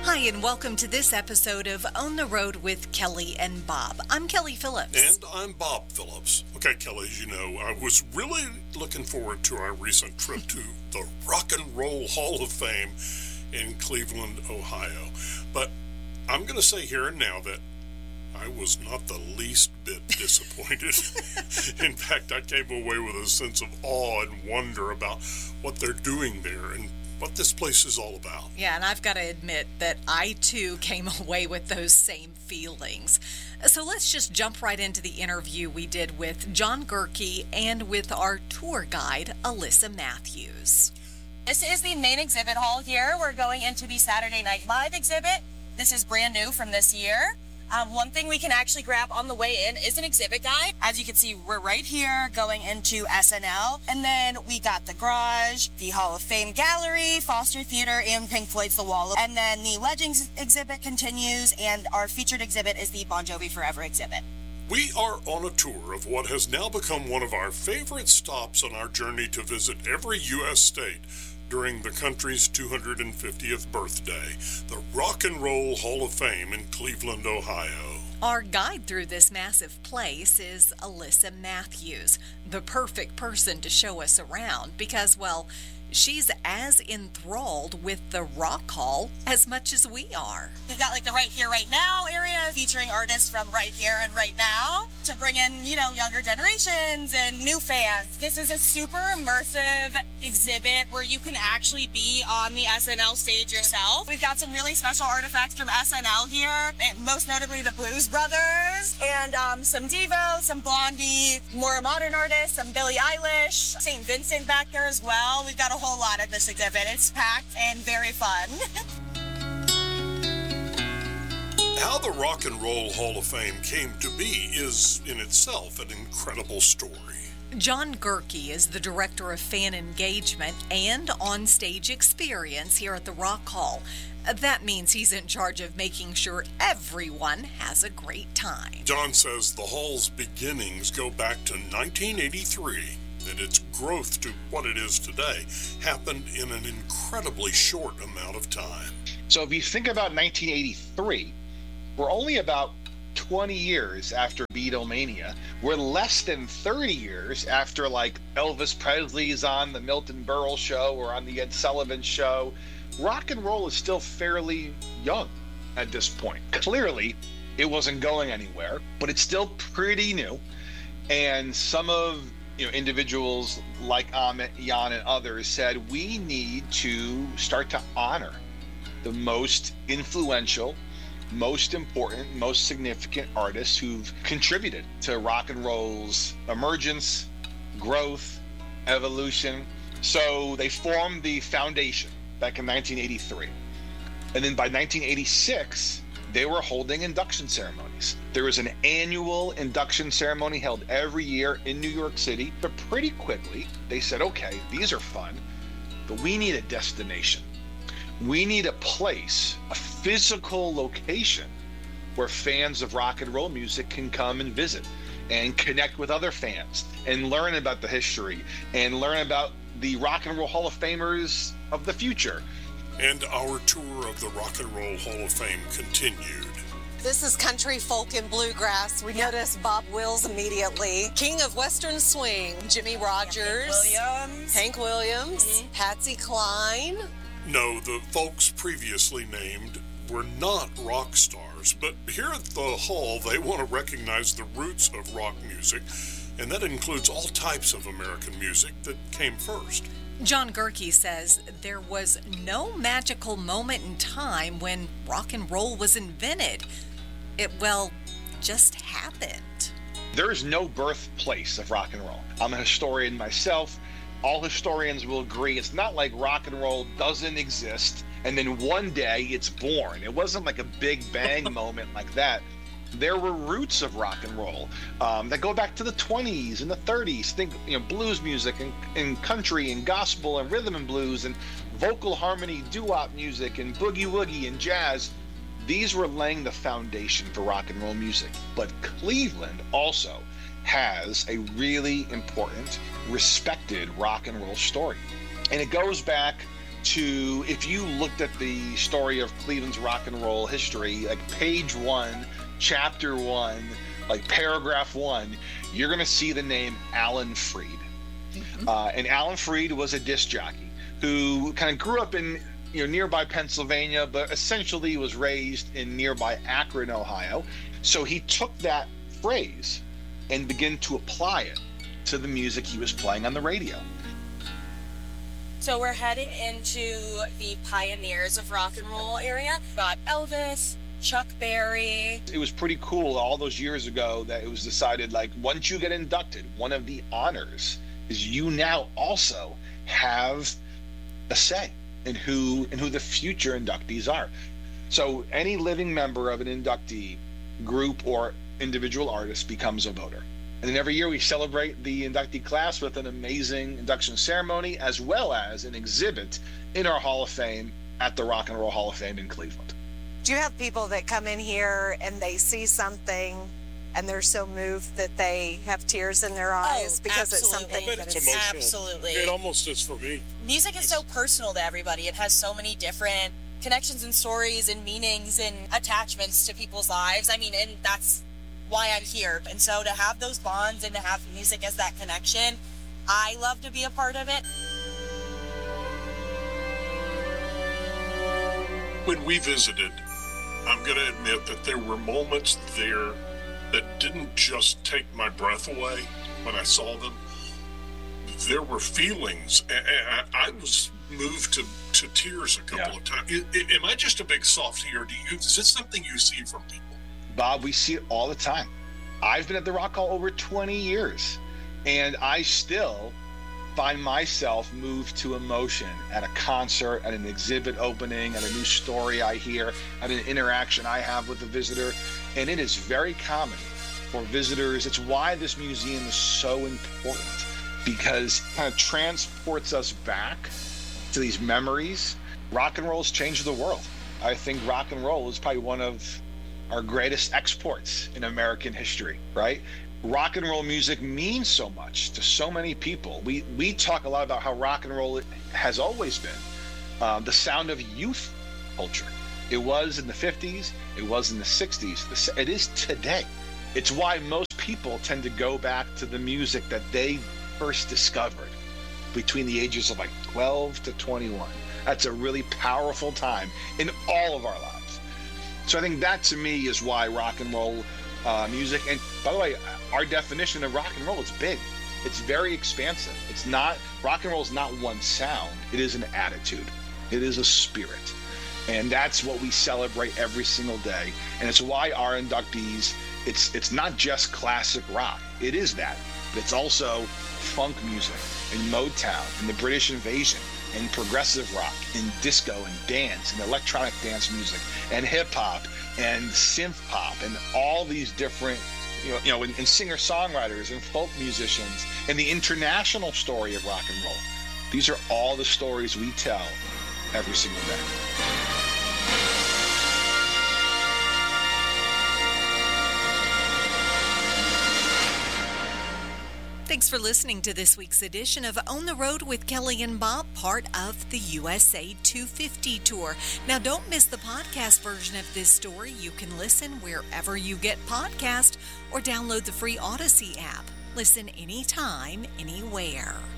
Hi, and welcome to this episode of On the Road with Kelly and Bob. I'm Kelly Phillips. And I'm Bob Phillips. Okay, Kelly, as you know, I was really looking forward to our recent trip to the Rock and Roll Hall of Fame in Cleveland, Ohio. But I'm going to say here and now that I was not the least bit disappointed. In fact, I came away with a sense of awe and wonder about what they're doing there and what this place is all about. Yeah, and I've got to admit that I, too, came away with those same feelings. So let's just jump right into the interview we did with John Gerke and with our tour guide, Alyssa Matthews. This is the main exhibit hall here. We're going into the Saturday Night Live exhibit. This is brand new from this year. One thing we can actually grab on the way in is an exhibit guide. As you can see, we're right here going into SNL. And then we got the Garage, the Hall of Fame Gallery, Foster Theater, and Pink Floyd's The Wall. And then the Legends exhibit continues, and our featured exhibit is the Bon Jovi Forever exhibit. We are on a tour of what has now become one of our favorite stops on our journey to visit every U.S. state during the country's 250th birthday, the Rock and Roll Hall of Fame in Cleveland, Ohio. Our guide through this massive place is Alyssa Matthews, the perfect person to show us around because, well, she's as enthralled with the Rock Hall as much as we are. We've got like the Right Here, Right Now area featuring artists from right here and right now to bring in, younger generations and new fans. This is a super immersive exhibit where you can actually be on the SNL stage yourself. We've got some really special artifacts from SNL here, and most notably the Blues Brothers, and some Devo, some Blondie, more modern artists, some Billie Eilish, St. Vincent back there as well. We've got a whole lot at this exhibit. It's packed and very fun. How the Rock and Roll Hall of Fame came to be is in itself an incredible story. John Gerke is the Director of Fan Engagement and On-Stage Experience here at the Rock Hall. That means he's in charge of making sure everyone has a great time. John says the hall's beginnings go back to 1983, and its growth to what it is today happened in an incredibly short amount of time. So if you think about 1983, we're only about 20 years after Beatlemania. We're less than 30 years after like Elvis Presley's on the Milton Berle show or on the Ed Sullivan show. Rock and roll is still fairly young at this point. Clearly, it wasn't going anywhere, but it's still pretty new. And some of individuals like Amit, Jan, and others said we need to start to honor the most influential, most important, most significant artists who've contributed to rock and roll's emergence, growth, evolution. So they formed the foundation back in 1983. And then by 1986, they were holding induction ceremonies. There was an annual induction ceremony held every year in New York City, but pretty quickly they said, okay, these are fun, but we need a destination. We need a place, a physical location where fans of rock and roll music can come and visit and connect with other fans and learn about the history and learn about the Rock and Roll Hall of Famers of the future. And our tour of the Rock and Roll Hall of Fame continued. This is country, folk, and bluegrass. We noticed Bob Wills immediately. King of Western Swing, Jimmy Rogers, Hank Williams, Patsy Cline. No, the folks previously named were not rock stars, but here at the Hall, they want to recognize the roots of rock music, and that includes all types of American music that came first. John Gerke says there was no magical moment in time when rock and roll was invented. It, just happened. There is no birthplace of rock and roll. I'm a historian myself. All historians will agree it's not like rock and roll doesn't exist and then one day it's born. It wasn't like a big bang moment like that. There were roots of rock and roll that go back to the 20s and the 30s. Think, blues music and country and gospel and rhythm and blues and vocal harmony, doo-wop music and boogie woogie and jazz. These were laying the foundation for rock and roll music. But Cleveland also has a really important, respected rock and roll story. And it goes back to, if you looked at the story of Cleveland's rock and roll history, like page 1, chapter 1, like paragraph 1, you're going to see the name Alan Freed. And Alan Freed was a disc jockey who kind of grew up in nearby Pennsylvania, but essentially was raised in nearby Akron, Ohio. So he took that phrase and began to apply it to the music he was playing on the radio. So we're heading into the pioneers of rock and roll area. Got Elvis, Chuck Berry. It was pretty cool all those years ago that it was decided, like, once you get inducted, one of the honors is you now also have a say in who the future inductees are. So any living member of an inductee group or individual artist becomes a voter. And then every year we celebrate the inductee class with an amazing induction ceremony, as well as an exhibit in our Hall of Fame at the Rock and Roll Hall of Fame in Cleveland. Do you have people that come in here and they see something and they're so moved that they have tears in their eyes because it's something that is emotional. Absolutely. It almost is for me. Music is so personal to everybody. It has so many different connections and stories and meanings and attachments to people's lives. I mean, and that's why I'm here. And so to have those bonds and to have music as that connection, I love to be a part of it. When we visited, I'm going to admit that there were moments there that didn't just take my breath away when I saw them. There were feelings. I was moved to tears a couple of times. Am I just a big softie, or is this something you see from people? Bob, we see it all the time. I've been at the Rock Hall over 20 years, and I still find myself moved to emotion at a concert, at an exhibit opening, at a new story I hear, at an interaction I have with a visitor. And it is very common for visitors. It's why this museum is so important, because it kind of transports us back to these memories. Rock and roll has changed the world. I think rock and roll is probably one of our greatest exports in American history, right? Rock and roll music means so much to so many people. We talk a lot about how rock and roll has always been the sound of youth culture. It was in the 50s, it was in the 60s, it is today. It's why most people tend to go back to the music that they first discovered between the ages of like 12 to 21. That's a really powerful time in all of our lives. So I think that to me is why rock and roll music, and by the way, our definition of rock and roll is big. It's very expansive. It's not, rock and roll is not one sound. It is an attitude. It is a spirit. And that's what we celebrate every single day. And it's why our inductees, it's not just classic rock. It is that, but it's also funk music and Motown and the British Invasion and progressive rock and disco and dance and electronic dance music and hip hop and synth pop and all these different, and singer-songwriters and folk musicians and the international story of rock and roll. These are all the stories we tell every single day. Thanks for listening to this week's edition of On the Road with Kelly and Bob, part of the USA 250 Tour. Now, don't miss the podcast version of this story. You can listen wherever you get podcasts or download the free Odyssey app. Listen anytime, anywhere.